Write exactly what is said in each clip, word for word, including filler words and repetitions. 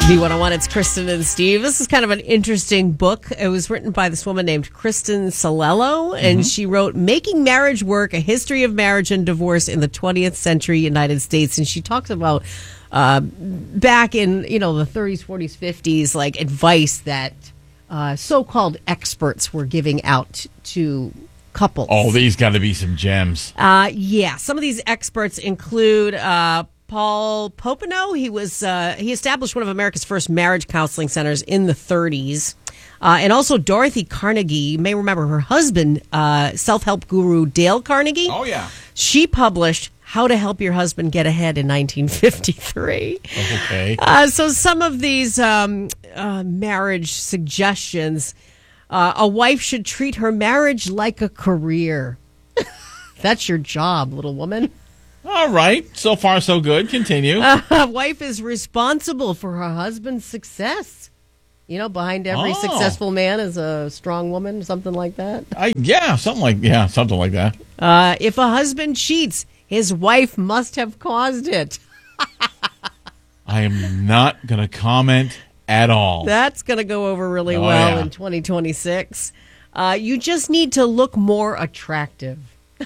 B one oh one, it's Kristen and Steve. This is kind of an interesting book. It was written by this woman named Kristen Salello, and mm-hmm. she wrote Making Marriage Work, A History of Marriage and Divorce in the twentieth Century United States. And she talks about uh, back in, you know, the thirties, forties, fifties, like advice that uh, so-called experts were giving out to couples. Oh, these got to be some gems. Uh, yeah, some of these experts include uh, Paul Popenoe. He was uh, he established one of America's first marriage counseling centers in the thirties. Uh, and also Dorothy Carnegie. You may remember her husband, uh, self-help guru Dale Carnegie. Oh, yeah. She published How to Help Your Husband Get Ahead in nineteen fifty-three. Okay. Uh, so some of these um, uh, marriage suggestions. Uh, a wife should treat her marriage like a career. That's your job, little woman. All right. So far, so good. Continue. Uh, a wife is responsible for her husband's success. You know, behind every oh. successful man is a strong woman, something like that. I, yeah, something like yeah, something like that. Uh, if a husband cheats, his wife must have caused it. I am not going to comment at all. That's going to go over really oh, well yeah. in twenty twenty-six. Uh, you just need to look more attractive.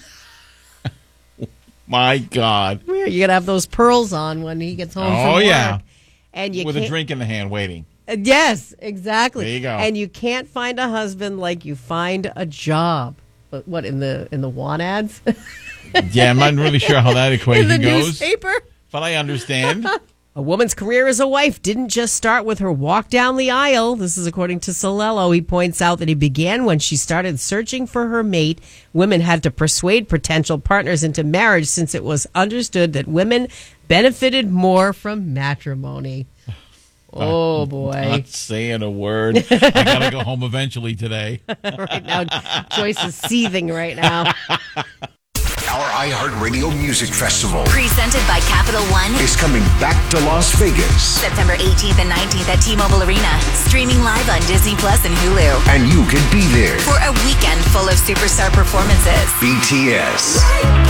My God. You're going to have those pearls on when he gets home oh, from work. yeah. And you With can't... a drink in the hand waiting. Uh, yes, exactly. There you go. And you can't find a husband like you find a job. But what, in the in the want ads? Yeah, I'm not really sure how that equation goes. In the goes. newspaper? But I understand. A woman's career as a wife didn't just start with her walk down the aisle. This is according to Salello. He points out that it began when she started searching for her mate. Women had to persuade potential partners into marriage since it was understood that women benefited more from matrimony. Oh, boy. I'm not saying a word. I got to go home eventually today. Right now, Joyce is seething right now. Our iHeartRadio Music Festival, presented by Capital One, is coming back to Las Vegas. September eighteenth and nineteenth at T-Mobile Arena. Streaming live on Disney Plus and Hulu. And you can be there for a weekend full of superstar performances. B T S,